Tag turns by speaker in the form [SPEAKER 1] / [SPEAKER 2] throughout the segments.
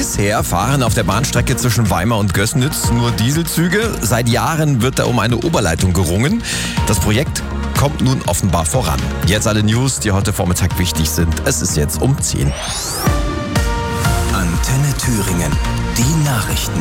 [SPEAKER 1] Bisher fahren auf der Bahnstrecke zwischen Weimar und Gößnitz nur Dieselzüge. Seit Jahren wird da um eine Oberleitung gerungen. Das Projekt kommt nun offenbar voran. Jetzt alle News, die heute Vormittag wichtig sind. Es ist jetzt um 10.
[SPEAKER 2] Antenne Thüringen, die Nachrichten.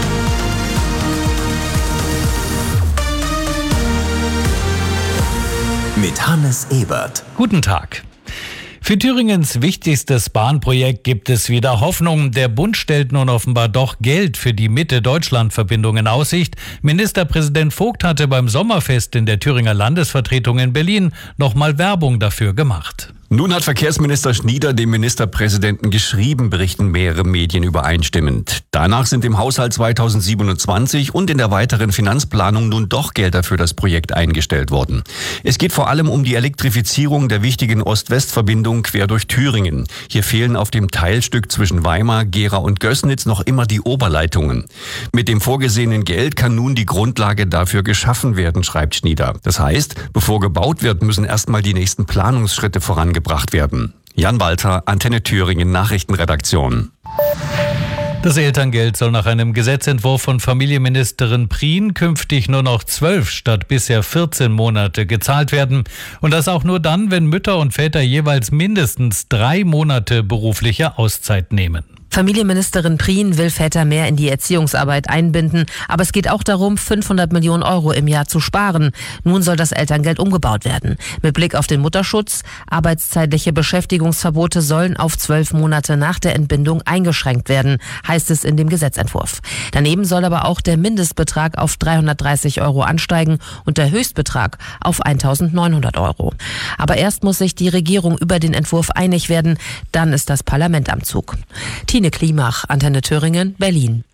[SPEAKER 2] Mit Hannes Ebert.
[SPEAKER 3] Guten Tag. Für Thüringens wichtigstes Bahnprojekt gibt es wieder Hoffnung. Der Bund stellt nun offenbar doch Geld für die Mitte-Deutschland-Verbindung in Aussicht. Ministerpräsident Vogt hatte beim Sommerfest in der Thüringer Landesvertretung in Berlin nochmal Werbung dafür gemacht.
[SPEAKER 4] Nun hat Verkehrsminister Schnieder dem Ministerpräsidenten geschrieben, berichten mehrere Medien übereinstimmend. Danach sind im Haushalt 2027 und in der weiteren Finanzplanung nun doch Gelder für das Projekt eingestellt worden. Es geht vor allem um die Elektrifizierung der wichtigen Ost-West-Verbindung quer durch Thüringen. Hier fehlen auf dem Teilstück zwischen Weimar, Gera und Gößnitz noch immer die Oberleitungen. Mit dem vorgesehenen Geld kann nun die Grundlage dafür geschaffen werden, schreibt Schnieder. Das heißt, bevor gebaut wird, müssen erstmal die nächsten Planungsschritte vorangebracht werden. Jan Walter, Antenne Thüringen Nachrichtenredaktion.
[SPEAKER 3] Das Elterngeld soll nach einem Gesetzentwurf von Familienministerin Prien künftig nur noch 12 statt bisher 14 Monate gezahlt werden. Und das auch nur dann, wenn Mütter und Väter jeweils mindestens 3 Monate berufliche Auszeit nehmen.
[SPEAKER 5] Familienministerin Prien will Väter mehr in die Erziehungsarbeit einbinden, aber es geht auch darum, 500 Millionen Euro im Jahr zu sparen. Nun soll das Elterngeld umgebaut werden. Mit Blick auf den Mutterschutz, arbeitszeitliche Beschäftigungsverbote sollen auf 12 Monate nach der Entbindung eingeschränkt werden, heißt es in dem Gesetzentwurf. Daneben soll aber auch der Mindestbetrag auf 330 Euro ansteigen und der Höchstbetrag auf 1.900 Euro. Aber erst muss sich die Regierung über den Entwurf einig werden, dann ist das Parlament am Zug. Tine Klimach, Antenne Thüringen, Berlin.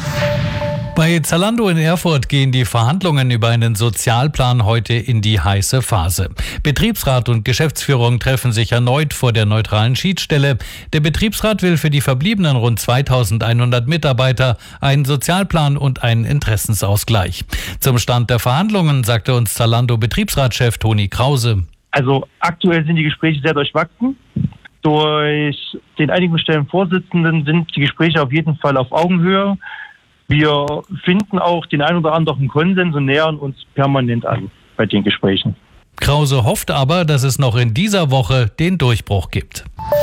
[SPEAKER 3] Bei Zalando in Erfurt gehen die Verhandlungen über einen Sozialplan heute in die heiße Phase. Betriebsrat und Geschäftsführung treffen sich erneut vor der neutralen Schiedsstelle. Der Betriebsrat will für die verbliebenen rund 2100 Mitarbeiter einen Sozialplan und einen Interessensausgleich. Zum Stand der Verhandlungen sagte uns Zalando-Betriebsratschef Toni Krause.
[SPEAKER 6] Also aktuell sind die Gespräche sehr durchwachsen. Durch den einigen Stellenvorsitzenden sind die Gespräche auf jeden Fall auf Augenhöhe. Wir finden auch den einen oder anderen Konsens und nähern uns permanent an bei den Gesprächen.
[SPEAKER 3] Krause hofft aber, dass es noch in dieser Woche den Durchbruch gibt.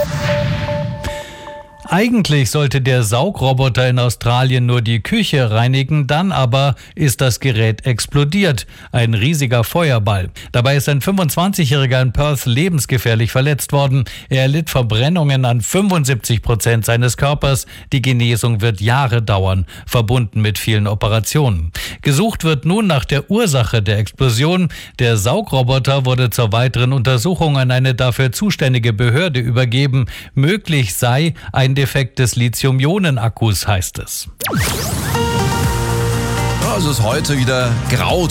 [SPEAKER 3] Eigentlich sollte der Saugroboter in Australien nur die Küche reinigen, dann aber ist das Gerät explodiert. Ein riesiger Feuerball. Dabei ist ein 25-Jähriger in Perth lebensgefährlich verletzt worden. Er erlitt Verbrennungen an 75% seines Körpers. Die Genesung wird Jahre dauern, verbunden mit vielen Operationen. Gesucht wird nun nach der Ursache der Explosion. Der Saugroboter wurde zur weiteren Untersuchung an eine dafür zuständige Behörde übergeben. Möglich sei ein Defekt des Lithium-Ionen-Akkus, heißt es.
[SPEAKER 1] Ja, es ist heute wieder grau.